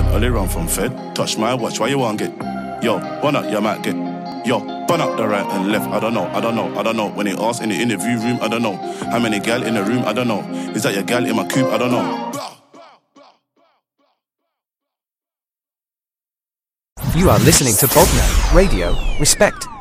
Only run from Fed. Touch my watch, why you want get? Yo, one up, you might get. Yo, burn up the right and left. I don't know. When they ask in the interview room, I don't know. How many gal in the room, I don't know. Is that your gal in my coupe, I don't know. You are listening to Bogner Radio. Respect.